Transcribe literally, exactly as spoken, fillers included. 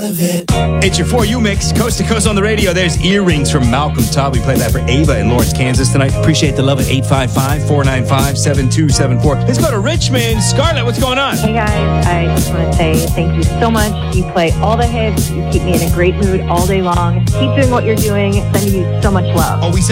part of it. It's your For You mix, coast to coast on the radio. There's Earrings from Malcolm Todd. We played that for Ava in Lawrence, Kansas tonight. Appreciate the love at eight five five, four nine five, seven two seven four. Let's go to Richmond. Scarlett, what's going on? Hey guys, I just want to say thank you so much. You play all the hits. You keep me in a great mood all day long. Keep doing what you're doing. Sending you so much love. Oh, we